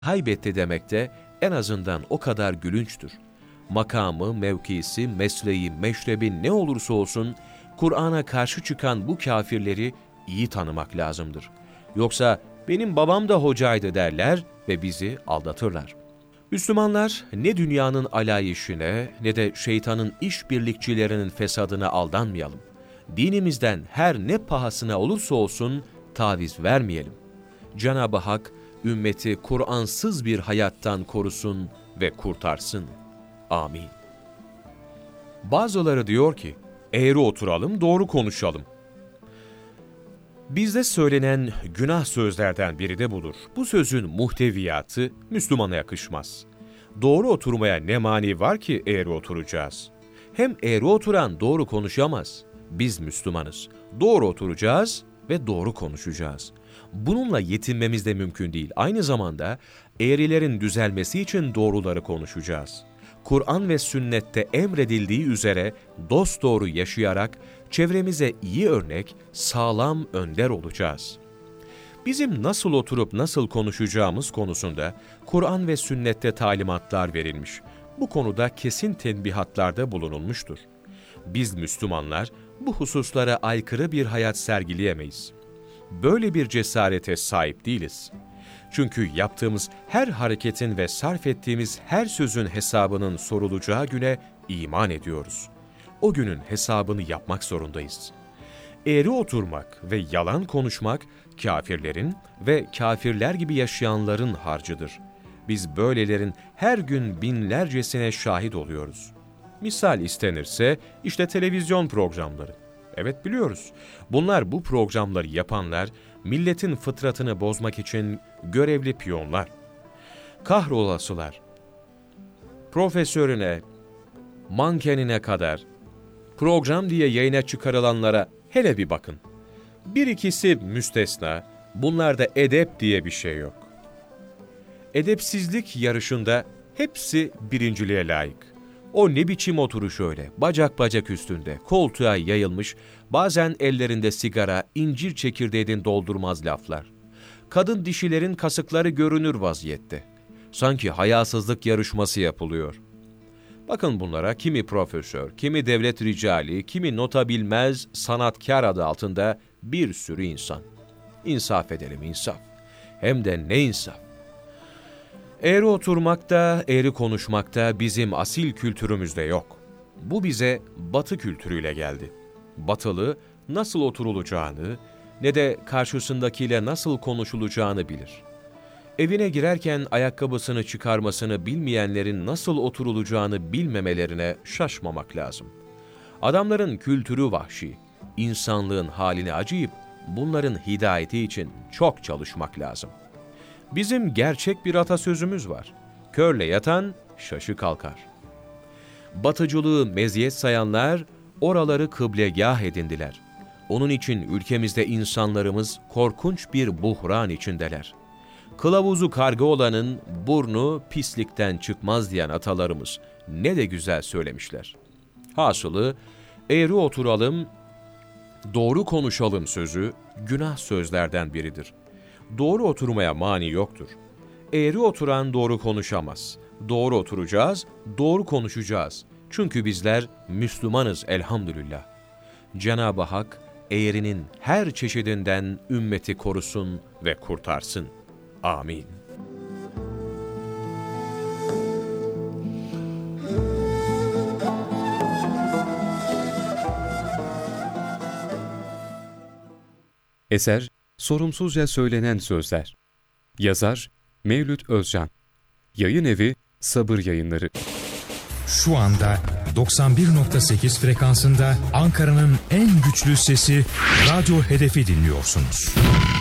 kaybetti demek de en azından o kadar gülünçtür. Makamı, mevkisi, mesleği, meşrebi ne olursa olsun Kur'an'a karşı çıkan bu kâfirleri iyi tanımak lazımdır. Yoksa benim babam da hocaydı derler ve bizi aldatırlar. Müslümanlar ne dünyanın alayişine ne de şeytanın işbirlikçilerinin fesadına aldanmayalım. Dinimizden her ne pahasına olursa olsun taviz vermeyelim. Cenab-ı Hak ümmeti Kur'ansız bir hayattan korusun ve kurtarsın. Amin. Bazıları diyor ki, eğri oturalım, doğru konuşalım. Bizde söylenen günah sözlerden biri de budur. Bu sözün muhteviyatı Müslümana yakışmaz. Doğru oturmaya ne mani var ki eğri oturacağız? Hem eğri oturan doğru konuşamaz. Biz Müslümanız. Doğru oturacağız ve doğru konuşacağız. Bununla yetinmemiz de mümkün değil. Aynı zamanda eğrilerin düzelmesi için doğruları konuşacağız. Kur'an ve sünnette emredildiği üzere dosdoğru yaşayarak çevremize iyi örnek, sağlam önder olacağız. Bizim nasıl oturup nasıl konuşacağımız konusunda Kur'an ve sünnette talimatlar verilmiş. Bu konuda kesin tenbihatlarda bulunulmuştur. Biz Müslümanlar bu hususlara aykırı bir hayat sergileyemeyiz. Böyle bir cesarete sahip değiliz. Çünkü yaptığımız her hareketin ve sarf ettiğimiz her sözün hesabının sorulacağı güne iman ediyoruz. O günün hesabını yapmak zorundayız. Eğri oturmak ve yalan konuşmak kâfirlerin ve kâfirler gibi yaşayanların harcıdır. Biz böylelerin her gün binlercesine şahit oluyoruz. Misal istenirse işte televizyon programları. Evet biliyoruz. Bunlar bu programları yapanlar, milletin fıtratını bozmak için görevli piyonlar. Kahrolasılar. Profesörüne, mankenine kadar program diye yayına çıkarılanlara hele bir bakın. Bir ikisi müstesna, bunlarda edep diye bir şey yok. Edepsizlik yarışında hepsi birinciliğe layık. O ne biçim oturuş öyle, bacak bacak üstünde, koltuğa yayılmış, bazen ellerinde sigara, incir çekirdeğinin doldurmaz laflar. Kadın dişilerin kasıkları görünür vaziyette. Sanki hayasızlık yarışması yapılıyor. Bakın bunlara kimi profesör, kimi devlet ricali, kimi nota bilmez sanatkar adı altında bir sürü insan. İnsaf edelim, insaf. Hem de ne insaf. Eğri oturmakta, eğri konuşmakta bizim asil kültürümüzde yok. Bu bize Batı kültürüyle geldi. Batılı nasıl oturulacağını ne de karşısındakiyle nasıl konuşulacağını bilir. Evine girerken ayakkabısını çıkarmasını bilmeyenlerin nasıl oturulacağını bilmemelerine şaşmamak lazım. Adamların kültürü vahşi, insanlığın haline acıyıp bunların hidayeti için çok çalışmak lazım. Bizim gerçek bir atasözümüz var. Körle yatan şaşı kalkar. Batıcılığı meziyet sayanlar oraları kıblegâh edindiler. Onun için ülkemizde insanlarımız korkunç bir buhran içindeler. Kılavuzu karga olanın burnu pislikten çıkmaz diyen atalarımız ne de güzel söylemişler. Hasılı eğri oturalım, doğru konuşalım sözü günah sözlerden biridir. Doğru oturmaya mani yoktur. Eğri oturan doğru konuşamaz. Doğru oturacağız, doğru konuşacağız. Çünkü bizler Müslümanız elhamdülillah. Cenab-ı Hak eğrinin her çeşidinden ümmeti korusun ve kurtarsın. Amin. Eser, sorumsuzca söylenen sözler. Yazar, Mevlüt Özcan. Yayın evi, Sabır Yayınları. Şu anda 91.8 frekansında Ankara'nın en güçlü sesi Radyo Hedef'i dinliyorsunuz.